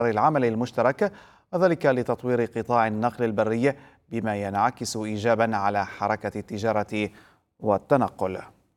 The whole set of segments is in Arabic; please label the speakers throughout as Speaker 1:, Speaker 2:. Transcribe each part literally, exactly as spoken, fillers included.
Speaker 1: العمل المشترك، وذلك لتطوير قطاع النقل البري بما ينعكس إيجابا على حركة التجارة والتنقل.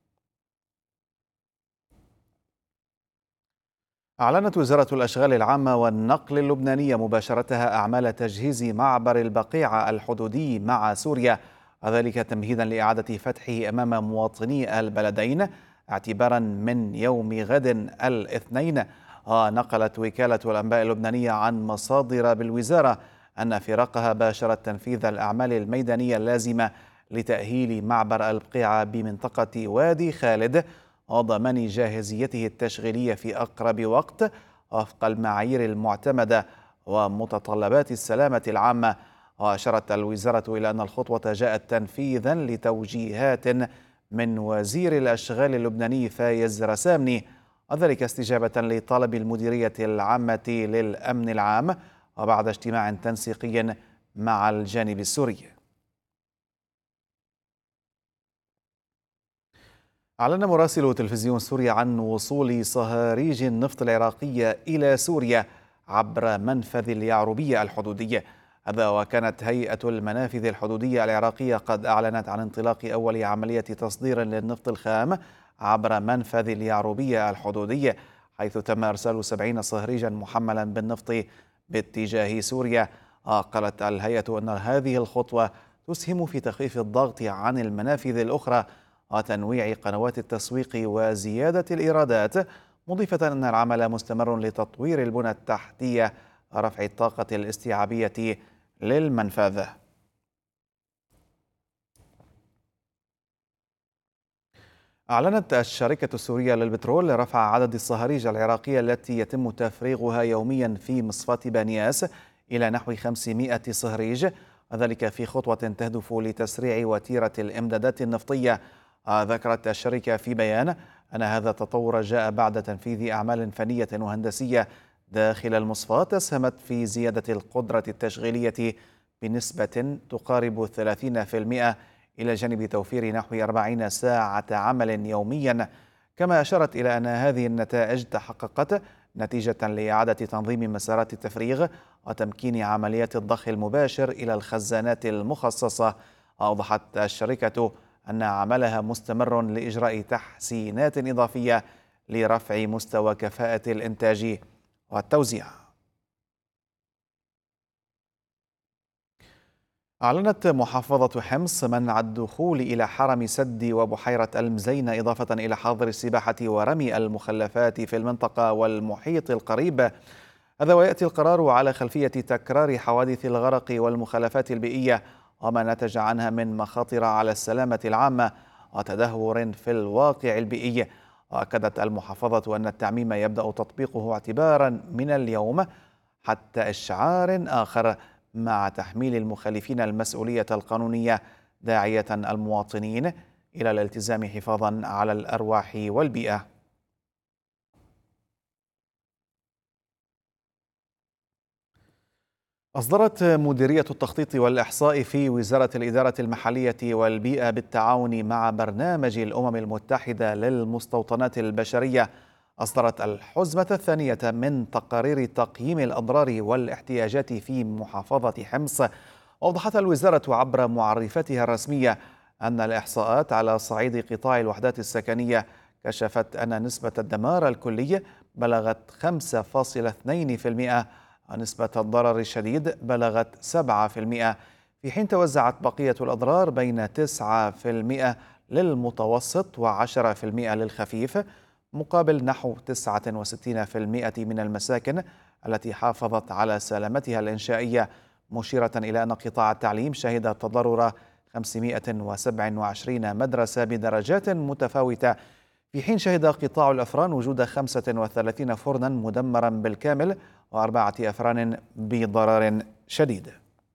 Speaker 1: أعلنت وزارة الأشغال العامة والنقل اللبنانية مباشرتها أعمال تجهيز معبر البقيع الحدودي مع سوريا، وذلك تمهيدا لإعادة فتحه أمام مواطني البلدين اعتبارا من يوم غد الاثنين. ونقلت وكالة الأنباء اللبنانية عن مصادر بالوزارة أن فرقها باشرت تنفيذ الأعمال الميدانية اللازمة لتأهيل معبر البقيع بمنطقة وادي خالد وضمان جاهزيته التشغيلية في أقرب وقت وفق المعايير المعتمدة ومتطلبات السلامة العامة. وأشارت الوزارة إلى أن الخطوة جاءت تنفيذا لتوجيهات من وزير الأشغال اللبناني فايز رسامني، وذلك استجابة لطلب المديرية العامة للأمن العام وبعد اجتماع تنسيقي مع الجانب السوري. أعلن مراسل تلفزيون سوريا عن وصول صهاريج النفط العراقية إلى سوريا عبر منفذ اليعربية الحدودي. هذا وكانت هيئة المنافذ الحدودية العراقية قد أعلنت عن انطلاق أول عملية تصدير للنفط الخام عبر منفذ اليعربية الحدودي، حيث تم إرسال سبعين صهريجا محملا بالنفط باتجاه سوريا. قالت الهيئة أن هذه الخطوة تسهم في تخفيف الضغط عن المنافذ الأخرى وتنويع قنوات التسويق وزيادة الإيرادات، مضيفة أن العمل مستمر لتطوير البنى التحتية ورفع الطاقة الاستيعابية للمنفذ. أعلنت الشركة السورية للبترول رفع عدد الصهاريج العراقية التي يتم تفريغها يوميا في مصفاة بانياس إلى نحو خمسمائة صهريج، وذلك في خطوة تهدف لتسريع وتيرة الإمدادات النفطية. ذكرت الشركة في بيان أن هذا التطور جاء بعد تنفيذ أعمال فنية وهندسية داخل المصفاة أسهمت في زيادة القدرة التشغيلية بنسبة تقارب ثلاثين بالمئة إلى جانب توفير نحو أربعين ساعة عمل يوميا. كما أشارت إلى أن هذه النتائج تحققت نتيجة لإعادة تنظيم مسارات التفريغ وتمكين عمليات الضخ المباشر إلى الخزانات المخصصة. أوضحت الشركة أن عملها مستمر لإجراء تحسينات إضافية لرفع مستوى كفاءة الإنتاج والتوزيع. أعلنت محافظة حمص منع الدخول إلى حرم سد وبحيرة المزينة إضافة إلى حظر السباحة ورمي المخلفات في المنطقة والمحيط القريب. هذا ويأتي القرار على خلفية تكرار حوادث الغرق والمخلفات البيئية وما نتج عنها من مخاطر على السلامة العامة وتدهور في الواقع البيئي. وأكدت المحافظة أن التعميم يبدأ تطبيقه اعتبارا من اليوم حتى إشعار آخر، مع تحميل المخالفين المسؤولية القانونية، داعية المواطنين إلى الالتزام حفاظا على الأرواح والبيئة. أصدرت مديرية التخطيط والإحصاء في وزارة الإدارة المحلية والبيئة بالتعاون مع برنامج الأمم المتحدة للمستوطنات البشرية أصدرت الحزمة الثانية من تقارير تقييم الأضرار والاحتياجات في محافظة حمص. أوضحت الوزارة عبر معرفتها الرسمية أن الإحصاءات على صعيد قطاع الوحدات السكنية كشفت أن نسبة الدمار الكلي بلغت خمسة فاصلة اثنين بالمئة ونسبة الضرر الشديد بلغت سبعة بالمئة، في حين توزعت بقية الأضرار بين تسعة بالمئة للمتوسط وعشرة بالمئة للخفيف، مقابل نحو تسعة وستين بالمئة من المساكن التي حافظت على سلامتها الإنشائية، مشيرة إلى أن قطاع التعليم شهد تضرر خمسمائة وسبعة وعشرين مدرسة بدرجات متفاوتة، في حين شهد قطاع الأفران وجود خمسة وثلاثين فرنا مدمرا بالكامل وأربعة أفران بضرر شديد.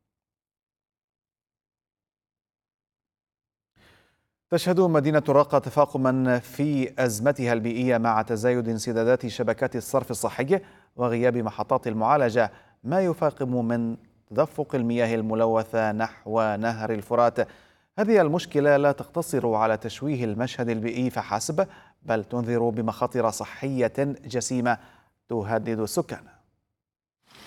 Speaker 1: تشهد مدينة الرقة تفاقما في أزمتها البيئية مع تزايد انسدادات شبكات الصرف الصحي وغياب محطات المعالجة، ما يفاقم من تدفق المياه الملوثة نحو نهر الفرات. هذه المشكلة لا تقتصر على تشويه المشهد البيئي فحسب، بل تنذر بمخاطر صحية جسيمة تهدد السكان.